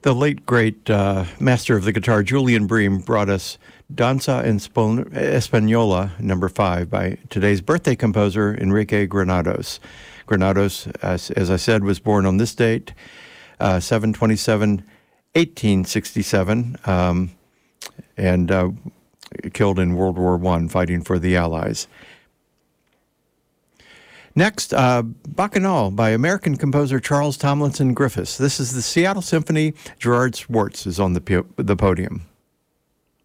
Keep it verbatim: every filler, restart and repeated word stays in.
The late, great uh, master of the guitar, Julian Bream, brought us Danza Española, number five, by today's birthday composer, Enrique Granados. Granados, as, as I said, was born on this date, uh, seven twenty-seven eighteen sixty-seven, um, and uh, killed in World War One fighting for the Allies. Next, uh, Bacchanal by American composer Charles Tomlinson Griffiths. This is the Seattle Symphony. Gerard Swartz is on the, po- the podium.